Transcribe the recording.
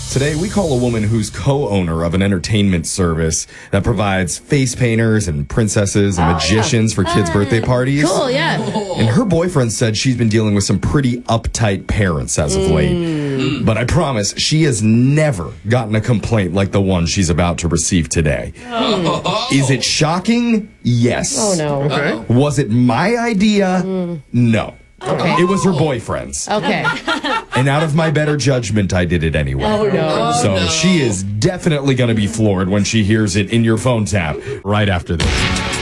Today, we call a woman who's co-owner of an entertainment service that provides face painters and princesses and magicians for kids' birthday parties. Cool, yeah. And her boyfriend said she's been dealing with some pretty uptight parents as of late. But I promise, she has never gotten a complaint like the one she's about to receive today. Is it shocking? Yes. Oh, no. Okay. Was it my idea? No. Okay. It was her boyfriend's. Okay. And out of my better judgment, I did it anyway. Oh, no. So she is definitely going to be floored when she hears it in your phone tap right after this.